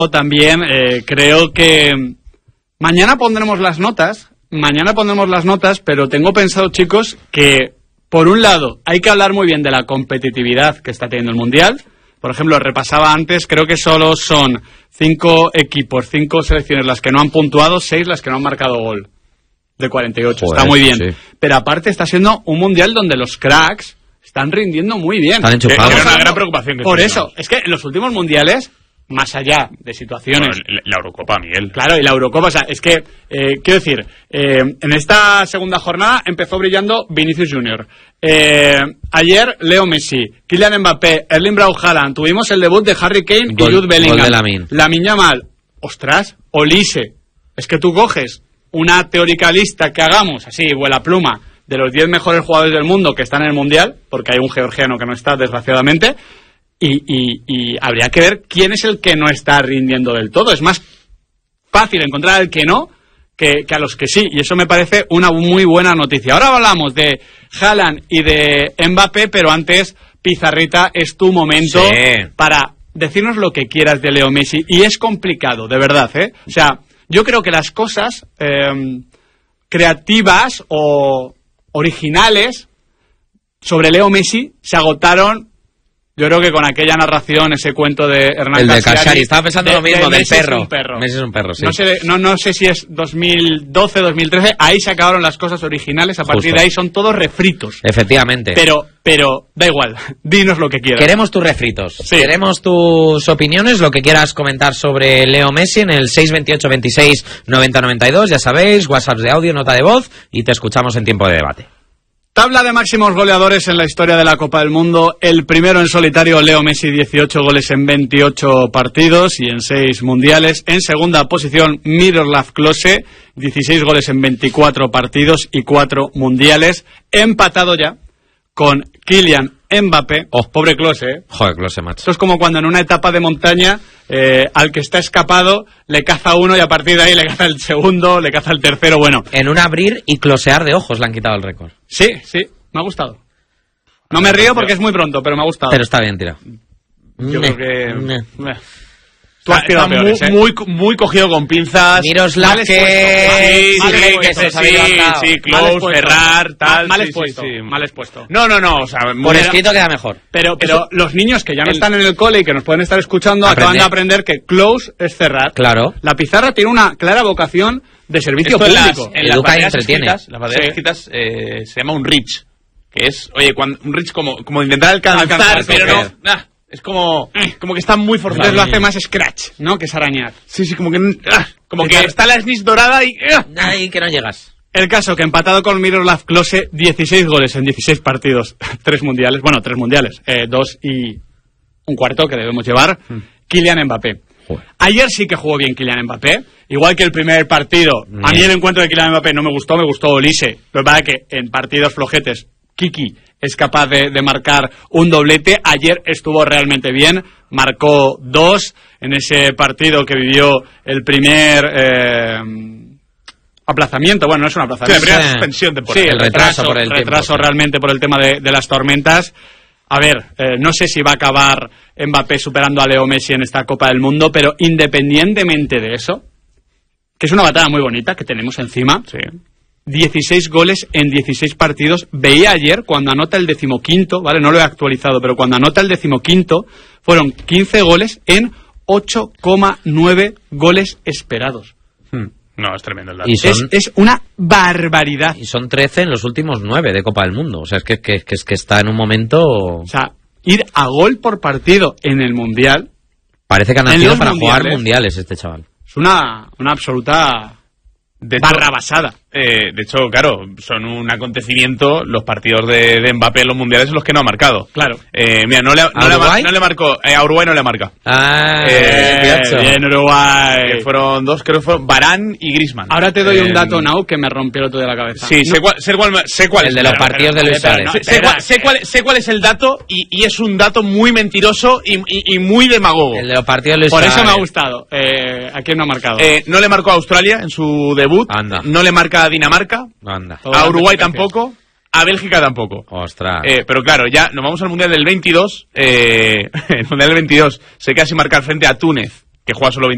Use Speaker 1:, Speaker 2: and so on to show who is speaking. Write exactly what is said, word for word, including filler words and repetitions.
Speaker 1: También eh, creo que mañana pondremos las notas, mañana pondremos las notas, pero tengo pensado, chicos, que por un lado hay que hablar muy bien de la competitividad que está teniendo el Mundial. Por ejemplo, repasaba antes, creo que solo son cinco equipos, cinco selecciones las que no han puntuado, seis las que no han marcado gol de cuarenta y ocho. Joder, está muy bien. Sí. Pero aparte está siendo un Mundial donde los cracks están rindiendo muy bien.
Speaker 2: Están enchufados.
Speaker 3: Es una gran preocupación. Que
Speaker 1: por eso, es que en los últimos Mundiales, más allá de situaciones...
Speaker 3: Bueno, la Eurocopa, Miguel.
Speaker 1: Claro, y la Eurocopa, o sea, es que, eh, quiero decir, eh, en esta segunda jornada empezó brillando Vinicius Junior Eh, ayer, Leo Messi, Kylian Mbappé, Erling Braut Haaland, tuvimos el debut de Harry Kane gol, y Jude Bellingham.
Speaker 2: Lamin.
Speaker 1: Lamine Yamal, ostras, Olise, es que tú coges una teórica lista que hagamos, así, vuela pluma, de los diez mejores jugadores del mundo que están en el Mundial, porque hay un georgiano que no está, desgraciadamente, y, y, y habría que ver quién es el que no está rindiendo del todo. Es más fácil encontrar al que no que, que a los que sí, y eso me parece una muy buena noticia. Ahora hablamos de Haaland y de Mbappé, pero antes, Pizarrita, es tu momento sí. para decirnos lo que quieras de Leo Messi, y es complicado, de verdad, ¿eh? O sea, yo creo que las cosas eh, creativas o originales sobre Leo Messi se agotaron, yo creo que con aquella narración, ese cuento de Hernán
Speaker 2: el de
Speaker 1: Cassiari.
Speaker 2: Cassiari, estaba pensando
Speaker 1: de,
Speaker 2: lo mismo,
Speaker 1: de
Speaker 2: del perro.
Speaker 1: Es un perro.
Speaker 2: Messi es un perro, sí.
Speaker 1: No sé, no, no sé si es dos mil doce, dos mil trece, ahí se acabaron las cosas originales, a partir
Speaker 2: Justo.
Speaker 1: de ahí son todos refritos.
Speaker 2: Efectivamente.
Speaker 1: Pero, pero, da igual, dinos lo que quieras.
Speaker 2: Queremos tus refritos,
Speaker 1: sí.
Speaker 2: Queremos tus opiniones, lo que quieras comentar sobre Leo Messi en el seis veintiocho veintiséis noventa noventa y dos, ya sabéis, WhatsApp de audio, nota de voz, y te escuchamos en tiempo de debate.
Speaker 1: Tabla de máximos goleadores en la historia de la Copa del Mundo. El primero en solitario, Leo Messi, dieciocho goles en veintiocho partidos y en seis mundiales. En segunda posición, Miroslav Klose, dieciséis goles en veinticuatro partidos y cuatro mundiales. Empatado ya con Kylian Mbappé.
Speaker 2: Oh,
Speaker 1: pobre Klose, ¿eh?
Speaker 2: Joder, Klose, macho.
Speaker 1: Esto es como cuando en una etapa de montaña eh, al que está escapado le caza uno y a partir de ahí le caza el segundo, le caza el tercero, bueno.
Speaker 2: En un abrir y closear de ojos le han quitado el récord.
Speaker 1: Sí, sí, me ha gustado. No me río porque es muy pronto, pero me ha gustado.
Speaker 2: Pero está bien, tira.
Speaker 3: Yo
Speaker 2: ne,
Speaker 3: creo que...
Speaker 2: Ne.
Speaker 3: Tú has quedado muy,
Speaker 1: peores, ¿eh?
Speaker 3: muy, muy cogido con pinzas.
Speaker 2: Miroslav
Speaker 1: mal
Speaker 2: que...
Speaker 1: expuesto.
Speaker 3: Sí,
Speaker 1: Mal
Speaker 3: sí,
Speaker 1: expuesto,
Speaker 3: que
Speaker 1: se
Speaker 3: sí,
Speaker 1: había levantado.
Speaker 3: sí,
Speaker 1: Mal
Speaker 3: Close,
Speaker 1: expuesto.
Speaker 3: Ferrar, tal.
Speaker 1: Mal
Speaker 3: sí,
Speaker 1: expuesto,
Speaker 3: sí, sí.
Speaker 1: mal expuesto.
Speaker 3: No, no, no, o sea...
Speaker 2: Por
Speaker 3: muy-
Speaker 2: escrito queda mejor.
Speaker 1: Pero, pero los niños que ya no
Speaker 3: El-
Speaker 1: están en el cole y que nos pueden estar escuchando
Speaker 2: Aprende.
Speaker 1: acaban de aprender que close es cerrar.
Speaker 2: Claro.
Speaker 1: La pizarra tiene una clara vocación de servicio
Speaker 3: Esto en las,
Speaker 1: público.
Speaker 3: en las
Speaker 2: Educa y
Speaker 3: banderas
Speaker 2: entretiene.
Speaker 3: escritas, las banderas
Speaker 1: Sí.
Speaker 3: escritas eh, se llama un reach, que es, oye, cuando, un reach como, como intentar alcanzar,
Speaker 1: Alcanzar,
Speaker 3: pero
Speaker 2: coger.
Speaker 3: no, ah, es como, como que está muy forzado.
Speaker 1: Entonces lo hace más scratch, ¿no? Que es arañar.
Speaker 3: Sí, sí, como que, ah, como
Speaker 1: Sí,
Speaker 3: que
Speaker 1: claro.
Speaker 3: está la snis dorada y, ah.
Speaker 2: Ay, que no llegas.
Speaker 1: El caso que empatado con Miroslav Klose, dieciséis goles en dieciséis partidos, tres mundiales, bueno, tres mundiales, eh, dos y un cuarto que debemos llevar,
Speaker 3: Hmm.
Speaker 1: Kylian Mbappé.
Speaker 2: Joder.
Speaker 1: Ayer sí que jugó bien Kylian Mbappé, igual que el primer partido. A mí
Speaker 2: Bien.
Speaker 1: el encuentro de Kylian Mbappé no me gustó, me gustó Olise. Lo que pasa es que en partidos flojetes, Kiki es capaz de, de marcar un doblete. Ayer estuvo realmente bien, marcó dos en ese partido que vivió el primer eh, aplazamiento. Bueno, no es un
Speaker 3: Sí,
Speaker 1: aplazamiento.
Speaker 3: la primera
Speaker 2: Sí.
Speaker 3: suspensión
Speaker 1: Sí,
Speaker 3: temporal.
Speaker 2: el retraso por el tiempo,
Speaker 1: retraso
Speaker 2: sí.
Speaker 1: realmente por el tema de, de las tormentas. A ver, eh, no sé si va a acabar Mbappé superando a Leo Messi en esta Copa del Mundo, pero independientemente de eso, que es una batalla muy bonita que tenemos encima,
Speaker 3: Sí.
Speaker 1: dieciséis goles en dieciséis partidos. Veía ayer cuando anota el decimoquinto, ¿vale? No lo he actualizado, pero cuando anota el decimoquinto, fueron quince goles en ocho coma nueve goles esperados.
Speaker 3: Hmm. No, es tremendo el dato.
Speaker 2: Y son,
Speaker 1: Es, es una barbaridad.
Speaker 2: y son trece en los últimos nueve de Copa del Mundo. O sea, es que, que, que, es que está en un momento...
Speaker 1: O sea, ir a gol por partido en el Mundial
Speaker 2: Parece que ha
Speaker 1: en
Speaker 2: nacido
Speaker 1: los
Speaker 2: para jugar
Speaker 1: mundiales.
Speaker 2: mundiales este chaval.
Speaker 1: es una, una absoluta
Speaker 3: De hecho,
Speaker 1: barrabasada.
Speaker 3: eh, de hecho, claro, son un acontecimiento los partidos de, de Mbappé en los mundiales en los que no ha marcado.
Speaker 1: Claro.
Speaker 3: Eh, mira, no le, no le,
Speaker 2: Uruguay?
Speaker 3: no le marcó, eh, a Uruguay no le marca.
Speaker 2: Ah,
Speaker 3: Eh,
Speaker 2: piacho.
Speaker 1: bien, Uruguay.
Speaker 3: Eh, fueron dos, creo que fueron Varane y Griezmann.
Speaker 1: Ahora te doy
Speaker 3: Eh,
Speaker 1: un dato, Nau, que me rompió el otro de la cabeza.
Speaker 3: Sí, sé cuál, sé cuál, sé cuál
Speaker 2: El
Speaker 3: es.
Speaker 2: de los
Speaker 3: Espera,
Speaker 2: partidos de Luis
Speaker 1: espera,
Speaker 2: Suárez.
Speaker 1: no,
Speaker 3: Sé, sé cuál, sé, cuál, sé cuál es el dato y, y es un dato muy mentiroso y, y, y muy demagogo.
Speaker 2: El de los partidos de Luis
Speaker 1: Por eso
Speaker 2: Suárez.
Speaker 1: me ha gustado. Eh, ¿A quién no ha marcado?
Speaker 3: Eh, no le marcó a Australia en su debut.
Speaker 2: Anda.
Speaker 3: No le marca a Dinamarca.
Speaker 2: Anda.
Speaker 1: Todo
Speaker 3: A Uruguay
Speaker 1: las competencias.
Speaker 3: tampoco. A Bélgica tampoco.
Speaker 2: Ostras.
Speaker 3: Eh, pero claro, ya nos vamos al Mundial del veintidós. Eh, el Mundial del veintidós se queda sin marcar frente a Túnez, que juega solo